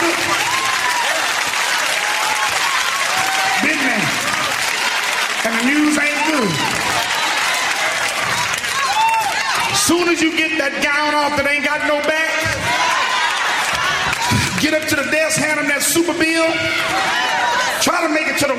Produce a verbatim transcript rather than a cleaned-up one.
doctor. Big man. And the news ain't good. Soon as you get that gown off that ain't got no back, get up to the desk, hand him that super bill, try to make it to the